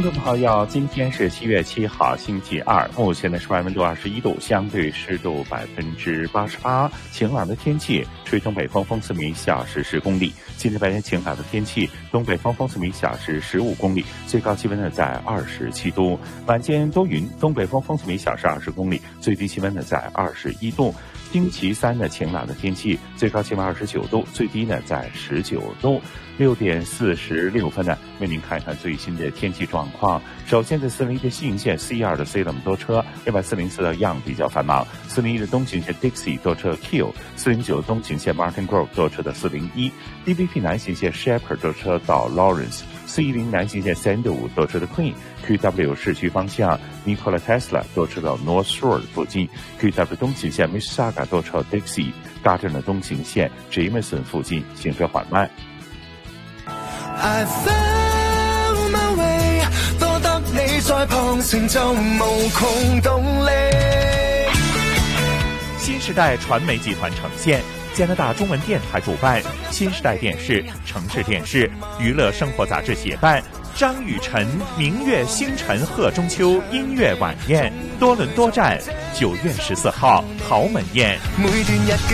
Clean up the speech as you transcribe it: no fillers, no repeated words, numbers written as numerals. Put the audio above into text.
众朋友，今天是7月7号，星期二，目前的室外温度21度，相对湿度88%，晴朗的天气，吹东北风，风次每小时10公里。今天白天晴朗的天气，东北风，风次每小时15公里，最高气温呢在27度。晚间多云，东北风，风次每小时20公里，最低气温呢在21度。星期三的晴朗的天气，最高气温29度，最低呢在19度。6点46分呢，为您看看最新的天气状况。首先在401的西营线 C2 的 C 那么多车，另外404的样比较繁忙，401的东行线 Dixie 多车 Q，409东行线 Martin Grove 多车的401，DVP 南行线 Shepherd 多车到 Lawrence，410南行线 Sandalwood 多车的 Queen，QW 市区方向 Nikola Tesla 多车到 North Shore 附近，QW 东行线 Mississauga 多车 Dixie，Gardner 的東行線 Jameson 附近行車緩慢。 I found my way， 多得你在旁，成就無窮動力。 新時代傳媒集團呈現，加拿大中文電台主辦，新時代電視、城市電視、娛樂生活雜誌協辦，張雨晨明月星辰賀中秋音樂晚宴，多倫多站9月14號豪門宴。 每段日記